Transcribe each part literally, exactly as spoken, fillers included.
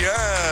manhã.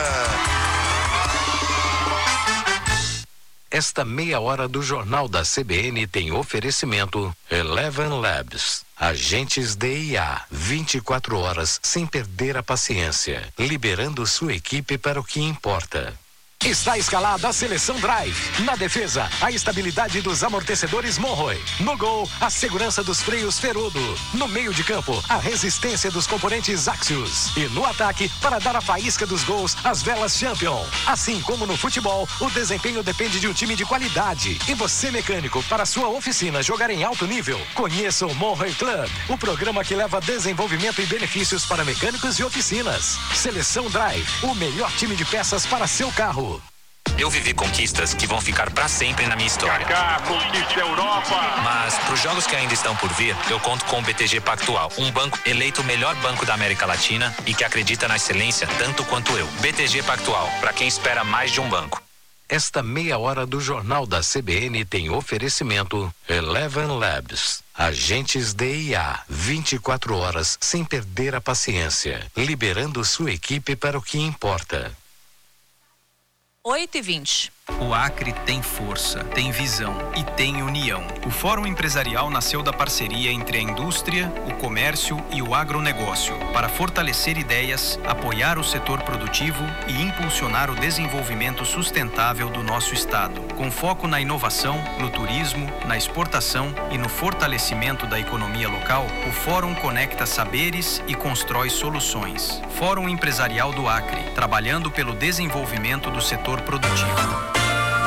Esta meia hora do Jornal da C B N tem oferecimento Eleven Labs. Agentes D I A, vinte e quatro horas sem perder a paciência, liberando sua equipe para o que importa. Está escalada a Seleção Drive. Na defesa, a estabilidade dos amortecedores Monroe. No gol, a segurança dos freios Ferodo. No meio de campo, a resistência dos componentes Axios. E no ataque, para dar a faísca dos gols, as velas Champion. Assim como no futebol, o desempenho depende de um time de qualidade. E você, mecânico, para sua oficina jogar em alto nível, conheça o Monroe Club, o programa que leva desenvolvimento e benefícios para mecânicos e oficinas. Seleção Drive, o melhor time de peças para seu carro. Eu vivi conquistas que vão ficar pra sempre na minha história. Kaká, conquista a Europa. Mas pros jogos que ainda estão por vir, eu conto com o B T G Pactual, um banco eleito o melhor banco da América Latina e que acredita na excelência tanto quanto eu. B T G Pactual, pra quem espera mais de um banco. Esta meia hora do Jornal da C B N tem oferecimento Eleven Labs. Agentes D I A, vinte e quatro horas sem perder a paciência, liberando sua equipe para o que importa. oito e vinte. O Acre tem força, tem visão e tem união. O Fórum Empresarial nasceu da parceria entre a indústria, o comércio e o agronegócio, para fortalecer ideias, apoiar o setor produtivo e impulsionar o desenvolvimento sustentável do nosso estado, com foco na inovação, no turismo, na exportação e no fortalecimento da economia local. O Fórum conecta saberes e constrói soluções. Fórum Empresarial do Acre, trabalhando pelo desenvolvimento do setor produtivo.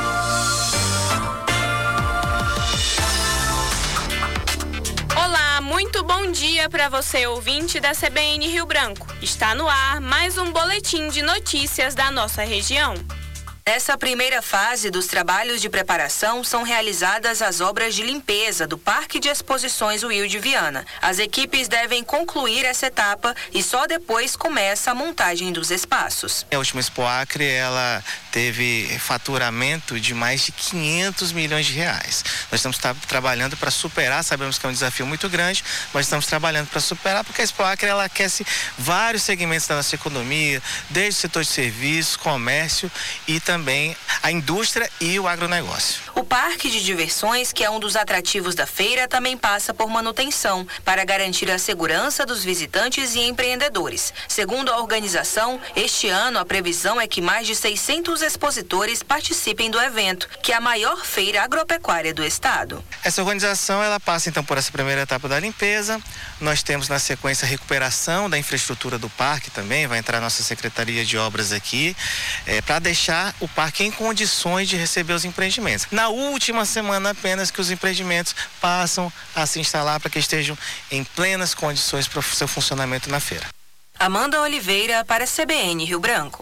Olá, muito bom dia para você, ouvinte da C B N Rio Branco. Está no ar mais um boletim de notícias da nossa região. Nessa primeira fase dos trabalhos de preparação, são realizadas as obras de limpeza do Parque de Exposições Wilde Viana. As equipes devem concluir essa etapa e só depois começa a montagem dos espaços. A última Expo Acre, ela teve faturamento de mais de quinhentos milhões de reais. Nós estamos tra- trabalhando para superar, sabemos que é um desafio muito grande, mas estamos trabalhando para superar, porque a Expo Acre, ela aquece vários segmentos da nossa economia, desde o setor de serviços, comércio e também também a indústria e o agronegócio. O Parque de Diversões, que é um dos atrativos da feira, também passa por manutenção para garantir a segurança dos visitantes e empreendedores. Segundo a organização, este ano a previsão é que mais de seiscentos expositores participem do evento, que é a maior feira agropecuária do estado. Essa organização, ela passa então por essa primeira etapa da limpeza. Nós temos na sequência a recuperação da infraestrutura do parque também, vai entrar a nossa Secretaria de Obras aqui, é, para deixar o parque em condições de receber os empreendimentos. Na última semana apenas que os empreendimentos passam a se instalar para que estejam em plenas condições para o seu funcionamento na feira. Amanda Oliveira para a C B N Rio Branco.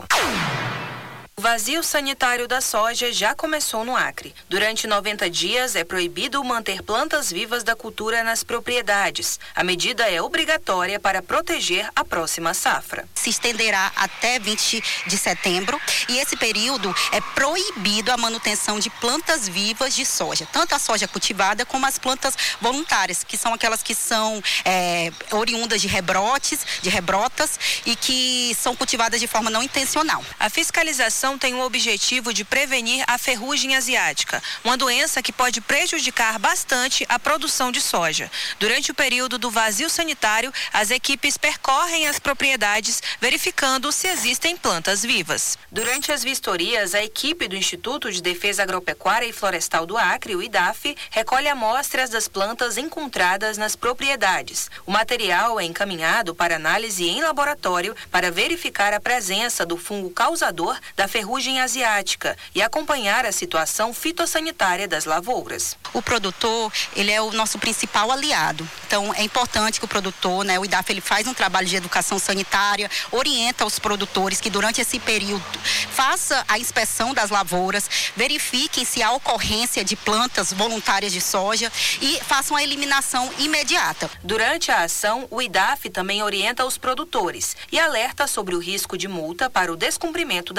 O vazio sanitário da soja já começou no Acre. Durante noventa dias é proibido manter plantas vivas da cultura nas propriedades. A medida é obrigatória para proteger a próxima safra. Se estenderá até vinte de setembro e esse período é proibido a manutenção de plantas vivas de soja, tanto a soja cultivada como as plantas voluntárias, que são aquelas que são é, oriundas de rebrotes, de rebrotas e que são cultivadas de forma não intencional. A fiscalização tem o objetivo de prevenir a ferrugem asiática, uma doença que pode prejudicar bastante a produção de soja. Durante o período do vazio sanitário, as equipes percorrem as propriedades, verificando se existem plantas vivas. Durante as vistorias, a equipe do Instituto de Defesa Agropecuária e Florestal do Acre, o I D A F, recolhe amostras das plantas encontradas nas propriedades. O material é encaminhado para análise em laboratório para verificar a presença do fungo causador da ferrugem asiática e acompanhar a situação fitossanitária das lavouras. O produtor, ele é o nosso principal aliado. Então, é importante que o produtor, né, o I D A F, ele faz um trabalho de educação sanitária, orienta os produtores que durante esse período faça a inspeção das lavouras, verifiquem se há ocorrência de plantas voluntárias de soja e façam a eliminação imediata. Durante a ação, o I D A F também orienta os produtores e alerta sobre o risco de multa para o descumprimento das regras.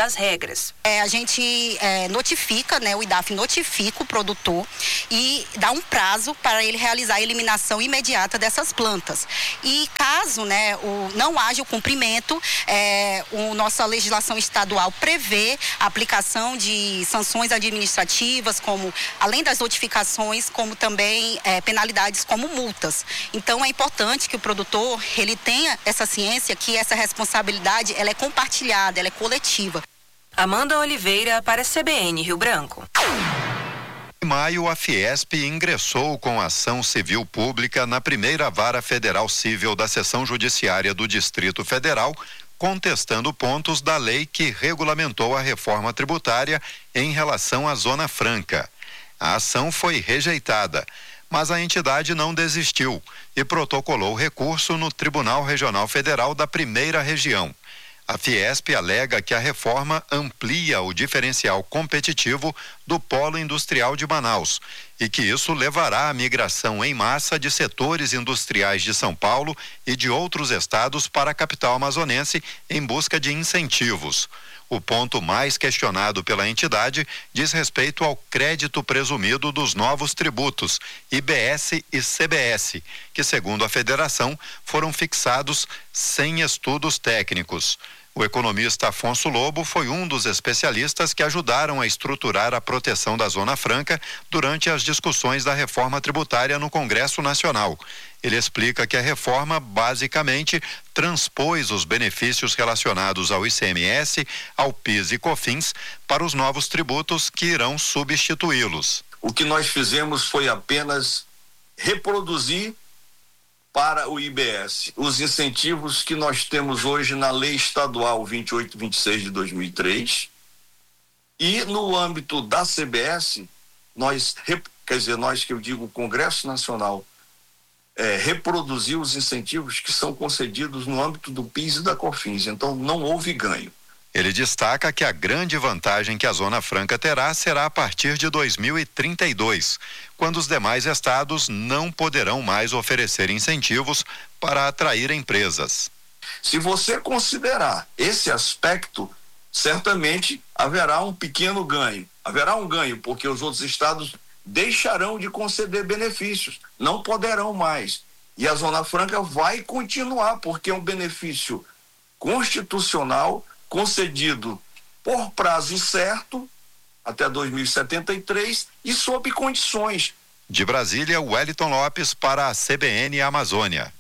regras? É, a gente é, notifica, né, o I D A F notifica o produtor e dá um prazo para ele realizar a eliminação imediata dessas plantas. E caso, né, o, não haja o cumprimento, é, o, nossa legislação estadual prevê a aplicação de sanções administrativas, como além das notificações, como também é, penalidades como multas. Então é importante que o produtor ele tenha essa ciência que essa responsabilidade ela é compartilhada, ela é coletiva. Amanda Oliveira para a C B N Rio Branco. Em maio, a Fiesp ingressou com ação civil pública na primeira vara federal civil da Seção Judiciária do Distrito Federal, contestando pontos da lei que regulamentou a reforma tributária em relação à Zona Franca. A ação foi rejeitada, mas a entidade não desistiu e protocolou recurso no Tribunal Regional Federal da Primeira Região. A Fiesp alega que a reforma amplia o diferencial competitivo do polo industrial de Manaus e que isso levará à migração em massa de setores industriais de São Paulo e de outros estados para a capital amazonense em busca de incentivos. O ponto mais questionado pela entidade diz respeito ao crédito presumido dos novos tributos, I B S e C B S, que, segundo a federação, foram fixados sem estudos técnicos. O economista Afonso Lobo foi um dos especialistas que ajudaram a estruturar a proteção da Zona Franca durante as discussões da reforma tributária no Congresso Nacional. Ele explica que a reforma basicamente transpôs os benefícios relacionados ao I C M S, ao PIS e COFINS para os novos tributos que irão substituí-los. O que nós fizemos foi apenas reproduzir para o I B S os incentivos que nós temos hoje na Lei Estadual vinte e oito vinte e seis de dois mil e três, e no âmbito da C B S, nós, quer dizer, nós que eu digo o Congresso Nacional, é, reproduzir os incentivos que são concedidos no âmbito do PIS e da COFINS, então não houve ganho. Ele destaca que a grande vantagem que a Zona Franca terá será a partir de dois mil e trinta e dois, quando os demais estados não poderão mais oferecer incentivos para atrair empresas. Se você considerar esse aspecto, certamente haverá um pequeno ganho. Haverá um ganho, porque os outros estados deixarão de conceder benefícios, não poderão mais. E a Zona Franca vai continuar, porque é um benefício constitucional concedido por prazo certo, até dois mil e setenta e três, e sob condições. De Brasília, Wellington Lopes para a C B N Amazônia.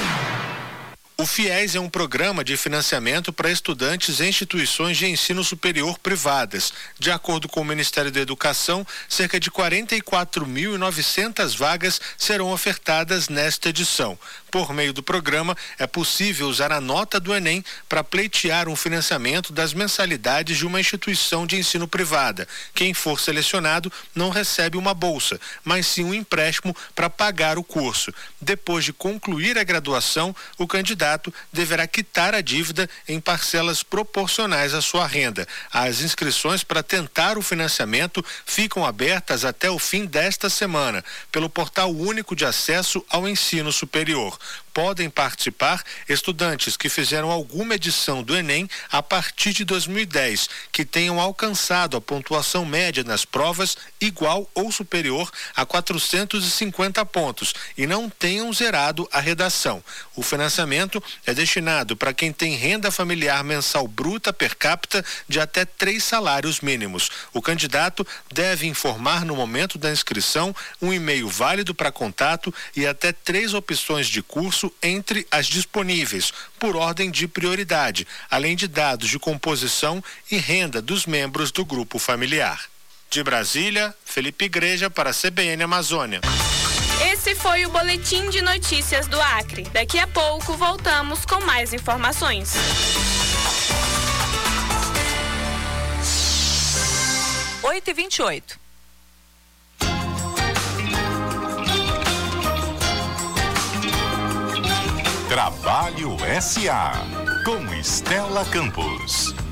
O FIES é um programa de financiamento para estudantes em instituições de ensino superior privadas. De acordo com o Ministério da Educação, cerca de quarenta e quatro mil e novecentas vagas serão ofertadas nesta edição. Por meio do programa, é possível usar a nota do Enem para pleitear um financiamento das mensalidades de uma instituição de ensino privada. Quem for selecionado não recebe uma bolsa, mas sim um empréstimo para pagar o curso. Depois de concluir a graduação, o candidato deverá quitar a dívida em parcelas proporcionais à sua renda. As inscrições para tentar o financiamento ficam abertas até o fim desta semana, pelo Portal Único de Acesso ao Ensino Superior. Podem participar estudantes que fizeram alguma edição do Enem a partir de dois mil e dez, que tenham alcançado a pontuação média nas provas igual ou superior a quatrocentos e cinquenta pontos e não tenham zerado a redação. O financiamento é destinado para quem tem renda familiar mensal bruta per capita de até três salários mínimos. O candidato deve informar no momento da inscrição um e-mail válido para contato e até três opções de curso entre as disponíveis, por ordem de prioridade, além de dados de composição e renda dos membros do grupo familiar. De Brasília, Felipe Igreja para a C B N Amazônia. Esse foi o Boletim de Notícias do Acre. Daqui a pouco voltamos com mais informações. oito e vinte e oito. Trabalho S A com Estela Campos.